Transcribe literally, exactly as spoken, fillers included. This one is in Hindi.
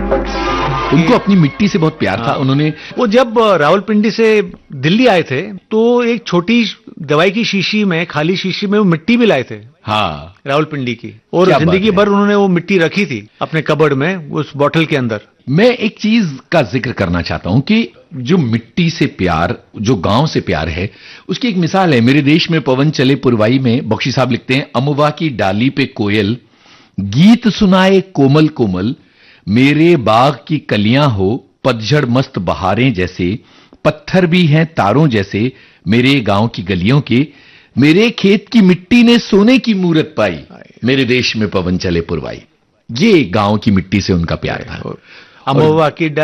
उनको अपनी मिट्टी से बहुत प्यार था। उन्होंने वो जब रावलपिंडी से दिल्ली आए थे तो एक छोटी दवाई की शीशी में, खाली शीशी में वो मिट्टी भी लाए थे। हाँ, रावलपिंडी की, और क्या जिंदगी बात भर उन्होंने वो मिट्टी रखी थी अपने कबर्ड में, उस बोतल के अंदर। मैं एक चीज का जिक्र करना चाहता हूं कि जो मिट्टी से प्यार, जो गांव से प्यार है, उसकी एक मिसाल है। मेरे देश में पवन चले पुरवाई में बख्शी साहब लिखते हैं, अमवा की डाली पे कोयल गीत सुनाए कोमल कोमल, मेरे बाग की कलियां हो पतझड़ मस्त बहारें जैसे, पत्थर भी हैं तारों जैसे मेरे गांव की गलियों के, मेरे खेत की मिट्टी ने सोने की मूरत पाई, मेरे देश में पवन चले पुरवाई। ये गांव की मिट्टी से उनका प्यार था। अमवा की